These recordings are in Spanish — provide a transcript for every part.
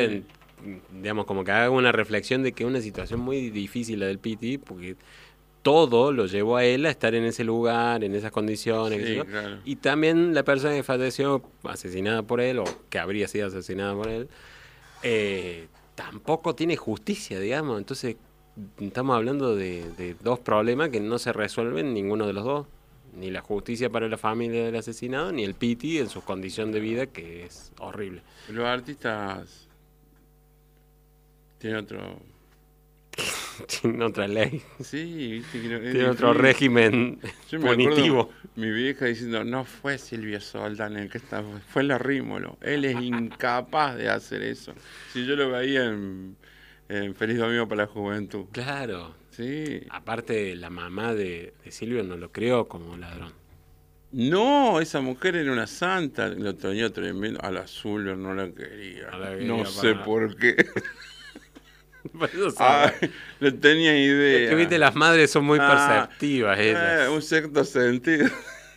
pueden, digamos, como que haga una reflexión de que es una situación muy difícil la del Piti, porque todo lo llevó a él a estar en ese lugar, en esas condiciones, qué sé Sí, yo. claro. Y también la persona que falleció asesinada por él, o que habría sido asesinada por él, tampoco tiene justicia, digamos. Entonces, estamos hablando de dos problemas que no se resuelven ninguno de los dos. Ni la justicia para la familia del asesinado, ni el Piti en su condición de vida, que es horrible. Los artistas tienen otro... Tiene otra ley, Sí, viste que es tiene otro difícil. régimen Yo me acuerdo punitivo. mi vieja diciendo, no fue Silvio Soldán el que estaba, fue Larrímolo. Él es incapaz de hacer eso. Si yo lo veía en Feliz Domingo para la Juventud. Claro. Sí. Aparte, la mamá de Silvio no lo crió como un ladrón. No, esa mujer era una santa, lo tenía tremendo. A la Zulber no la quería. No la quería No para sé nada. por qué. Por eso Ay, sabe. no tenía Es que, viste, idea. las madres son muy Ah, perceptivas ellas. un sexto sentido.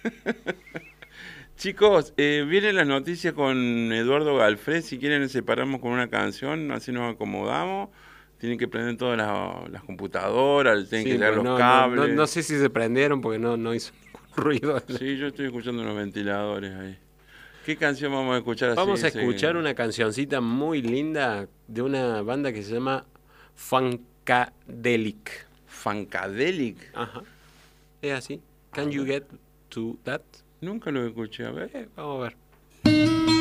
Chicos, vienen las noticias con Eduardo Galfré. Si quieren, nos separamos con una canción, así nos acomodamos. Tienen que prender todas las computadoras, tienen que Sí, leer pues los no cables. sé si se prendieron porque no hizo ningún ruido. Sí, yo estoy escuchando unos ventiladores ahí. ¿Qué canción vamos a escuchar así? Vamos a escuchar una cancioncita muy linda de una banda que se llama Funkadelic. Funkadelic. Ajá, es así. A Can you ver. get to that? Nunca lo escuché, a ver. Vamos a ver.